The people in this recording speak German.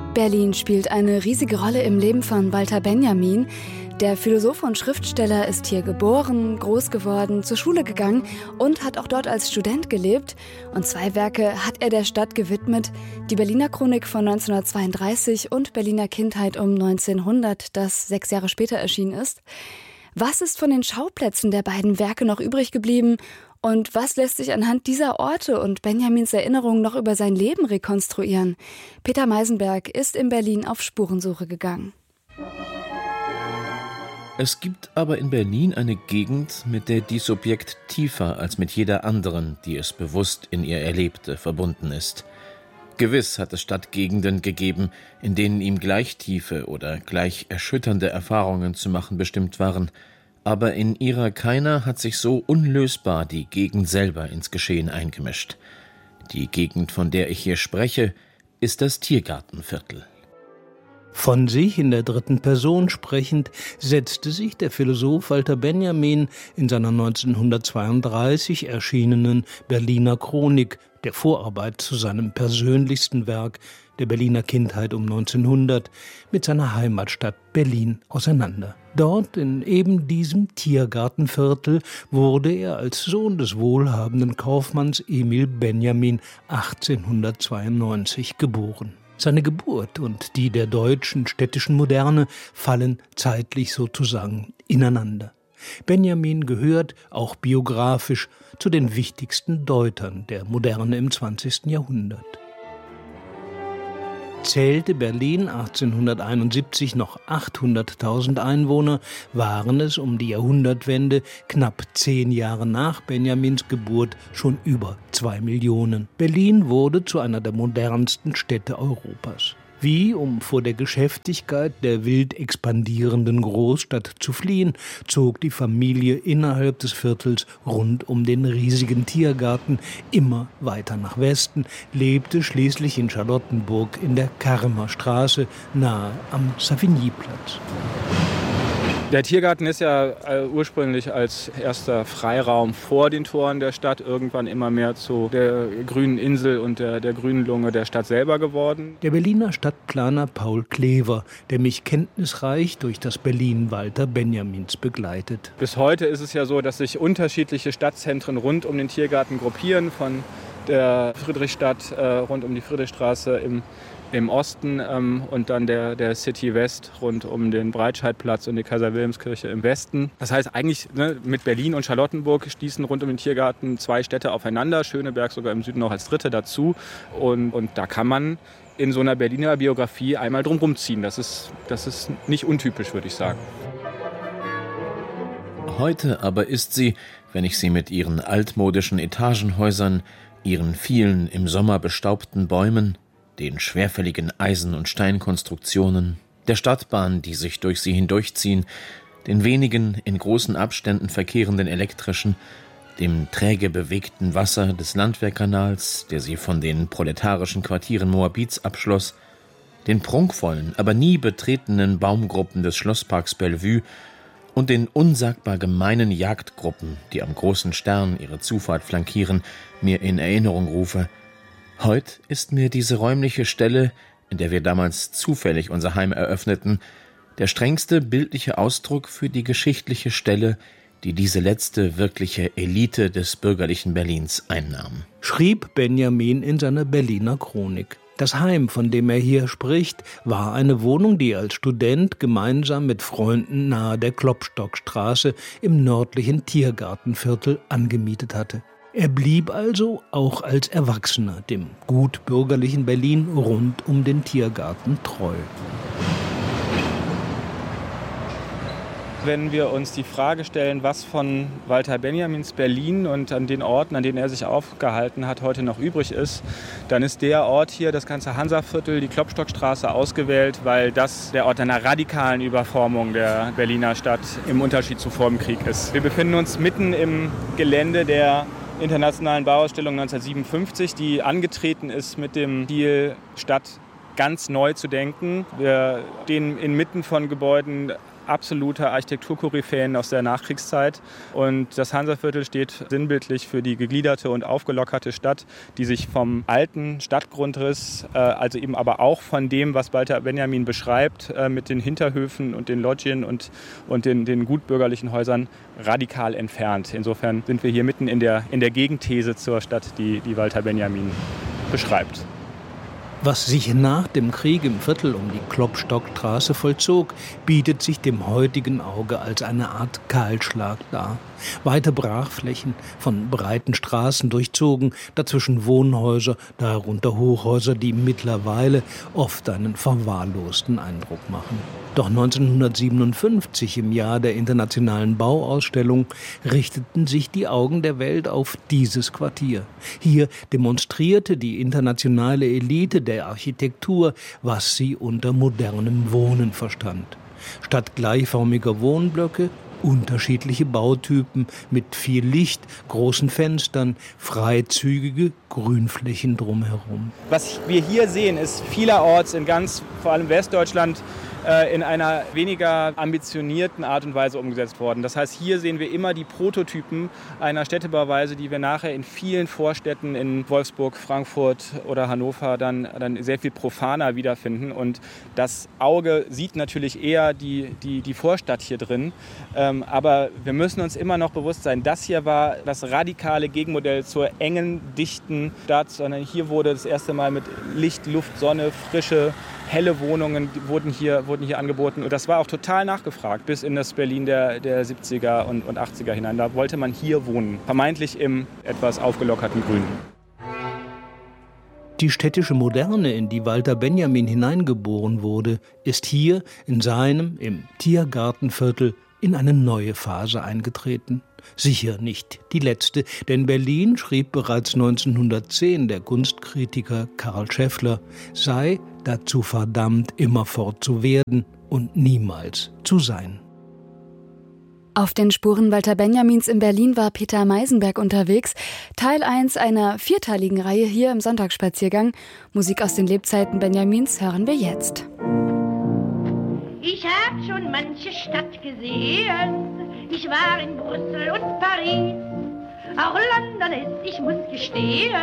Berlin spielt eine riesige Rolle im Leben von Walter Benjamin. Der Philosoph und Schriftsteller ist hier geboren, groß geworden, zur Schule gegangen und hat auch dort als Student gelebt. Und 2 Werke hat er der Stadt gewidmet: die Berliner Chronik von 1932 und Berliner Kindheit um 1900, das 6 Jahre später erschienen ist. Was ist von den Schauplätzen der beiden Werke noch übrig geblieben? Und was lässt sich anhand dieser Orte und Benjamins Erinnerungen noch über sein Leben rekonstruieren? Peter Meisenberg ist in Berlin auf Spurensuche gegangen. Es gibt aber in Berlin eine Gegend, mit der dies Subjekt tiefer als mit jeder anderen, die es bewusst in ihr erlebte, verbunden ist. Gewiss hat es Stadtgegenden gegeben, in denen ihm gleich tiefe oder gleich erschütternde Erfahrungen zu machen bestimmt waren, aber in ihrer keiner hat sich so unlösbar die Gegend selber ins Geschehen eingemischt. Die Gegend, von der ich hier spreche, ist das Tiergartenviertel. Von sich in der 3. Person sprechend, setzte sich der Philosoph Walter Benjamin in seiner 1932 erschienenen Berliner Chronik, der Vorarbeit zu seinem persönlichsten Werk, der Berliner Kindheit um 1900, mit seiner Heimatstadt Berlin auseinander. Dort, in eben diesem Tiergartenviertel, wurde er als Sohn des wohlhabenden Kaufmanns Emil Benjamin 1892 geboren. Seine Geburt und die der deutschen städtischen Moderne fallen zeitlich sozusagen ineinander. Benjamin gehört, auch biografisch, zu den wichtigsten Deutern der Moderne im 20. Jahrhundert. Zählte Berlin 1871 noch 800.000 Einwohner, waren es um die Jahrhundertwende, knapp 10 Jahre nach Benjamins Geburt, schon über 2 Millionen. Berlin wurde zu einer der modernsten Städte Europas. Wie, um vor der Geschäftigkeit der wild expandierenden Großstadt zu fliehen, zog die Familie innerhalb des Viertels rund um den riesigen Tiergarten immer weiter nach Westen, lebte schließlich in Charlottenburg in der Karmer Straße nahe am Savignyplatz. Der Tiergarten ist ja ursprünglich als erster Freiraum vor den Toren der Stadt irgendwann immer mehr zu der grünen Insel und der grünen Lunge der Stadt selber geworden. Der Berliner Stadtplaner Paul Klever, der mich kenntnisreich durch das Berlin Walter Benjamins begleitet. Bis heute ist es ja so, dass sich unterschiedliche Stadtzentren rund um den Tiergarten gruppieren, von der Friedrichstadt rund um die Friedrichstraße im Osten und dann der City West rund um den Breitscheidplatz und die Kaiser-Wilhelms-Kirche im Westen. Das heißt eigentlich, mit Berlin und Charlottenburg stießen rund um den Tiergarten 2 Städte aufeinander, Schöneberg sogar im Süden noch als 3. dazu. Und da kann man in so einer Berliner Biografie einmal drum rumziehen. Das ist nicht untypisch, würde ich sagen. Heute aber ist sie, wenn ich sie mit ihren altmodischen Etagenhäusern, ihren vielen im Sommer bestaubten Bäumen, den schwerfälligen Eisen- und Steinkonstruktionen, der Stadtbahn, die sich durch sie hindurchziehen, den wenigen in großen Abständen verkehrenden elektrischen, dem träge bewegten Wasser des Landwehrkanals, der sie von den proletarischen Quartieren Moabits abschloss, den prunkvollen, aber nie betretenen Baumgruppen des Schlossparks Bellevue und den unsagbar gemeinen Jagdgruppen, die am Großen Stern ihre Zufahrt flankieren, mir in Erinnerung rufe: Heut ist mir diese räumliche Stelle, in der wir damals zufällig unser Heim eröffneten, der strengste bildliche Ausdruck für die geschichtliche Stelle, die diese letzte wirkliche Elite des bürgerlichen Berlins einnahm. Schrieb Benjamin in seiner Berliner Chronik. Das Heim, von dem er hier spricht, war eine Wohnung, die er als Student gemeinsam mit Freunden nahe der Klopstockstraße im nördlichen Tiergartenviertel angemietet hatte. Er blieb also auch als Erwachsener dem gut bürgerlichen Berlin rund um den Tiergarten treu. Wenn wir uns die Frage stellen, was von Walter Benjamins Berlin und an den Orten, an denen er sich aufgehalten hat, heute noch übrig ist, dann ist der Ort hier, das ganze Hansaviertel, die Klopstockstraße, ausgewählt, weil das der Ort einer radikalen Überformung der Berliner Stadt im Unterschied zu vor dem Krieg ist. Wir befinden uns mitten im Gelände der Internationalen Bauausstellung 1957, die angetreten ist mit dem Ziel, Stadt ganz neu zu denken. Wir stehen inmitten von Gebäuden absolute Architekturkoryphäen aus der Nachkriegszeit. Und das Hansaviertel steht sinnbildlich für die gegliederte und aufgelockerte Stadt, die sich vom alten Stadtgrundriss, also eben aber auch von dem, was Walter Benjamin beschreibt, mit den Hinterhöfen und den Loggien und den gutbürgerlichen Häusern radikal entfernt. Insofern sind wir hier mitten in der Gegenthese zur Stadt, die Walter Benjamin beschreibt. Was sich nach dem Krieg im Viertel um die Klopstockstraße vollzog, bietet sich dem heutigen Auge als eine Art Kahlschlag dar. Weite Brachflächen, von breiten Straßen durchzogen, dazwischen Wohnhäuser, darunter Hochhäuser, die mittlerweile oft einen verwahrlosten Eindruck machen. Doch 1957, im Jahr der Internationalen Bauausstellung, richteten sich die Augen der Welt auf dieses Quartier. Hier demonstrierte die internationale Elite der Architektur, was sie unter modernem Wohnen verstand. Statt gleichförmiger Wohnblöcke unterschiedliche Bautypen mit viel Licht, großen Fenstern, freizügige Grünflächen drumherum. Was wir hier sehen, ist vielerorts in vor allem Westdeutschland, in einer weniger ambitionierten Art und Weise umgesetzt worden. Das heißt, hier sehen wir immer die Prototypen einer Städtebauweise, die wir nachher in vielen Vorstädten in Wolfsburg, Frankfurt oder Hannover dann sehr viel profaner wiederfinden. Und das Auge sieht natürlich eher die Vorstadt hier drin. Aber wir müssen uns immer noch bewusst sein, das hier war das radikale Gegenmodell zur engen, dichten Stadt, sondern hier wurde das erste Mal mit Licht, Luft, Sonne, Frische, helle Wohnungen wurden hier angeboten. Und das war auch total nachgefragt, bis in das Berlin der 70er und 80er hinein. Da wollte man hier wohnen, vermeintlich im etwas aufgelockerten Grün. Die städtische Moderne, in die Walter Benjamin hineingeboren wurde, ist hier in seinem, im Tiergartenviertel, in eine neue Phase eingetreten. Sicher nicht die letzte, denn Berlin, schrieb bereits 1910 der Kunstkritiker Karl Scheffler, sei dazu verdammt, immerfort zu werden und niemals zu sein. Auf den Spuren Walter Benjamins in Berlin war Peter Meisenberg unterwegs. Teil 1 einer 4-teiligen Reihe hier im Sonntagsspaziergang. Musik aus den Lebzeiten Benjamins hören wir jetzt. Ich hab schon manche Stadt gesehen. Ich war in Brüssel und Paris. Auch London ist, ich muss gestehen,